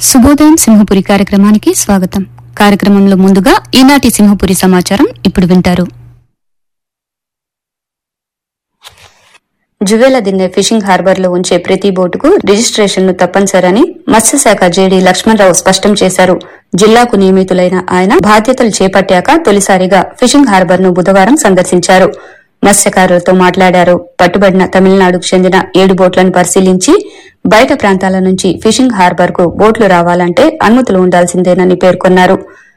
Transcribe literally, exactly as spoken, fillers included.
శుభోదయం సింహపురి కార్యక్రమానికి స్వాగతం. కార్యక్రమంలో ముందుగా ఈనాటి సింహపురి సమాచారం ఇప్పుడు వింటారు. జువేల దిన్నె ఫిషింగ్ హార్బర్ లో ఉంచే ప్రతి బోటుకు రిజిస్ట్రేషన్ ను తప్పనిసరని మత్స్యశాఖ జేడీ లక్ష్మణరావు స్పష్టం చేశారు. జిల్లాకు నియమితులైన ఆయన బాధ్యతలు చేపట్టాక తొలిసారిగా ఫిషింగ్ హార్బర్ ను బుధవారం సందర్శించారు. మత్స్యకారులతో మాట్లాడారు. పట్టుబడిన తమిళనాడుకు చెందిన ఏడు బోట్లను పరిశీలించి బయట ప్రాంతాల నుంచి ఫిషింగ్ హార్బర్ కు బోట్లు రావాలంటే అనుమతులు ఉండాల్సిందేనని పేర్కొన్నారు.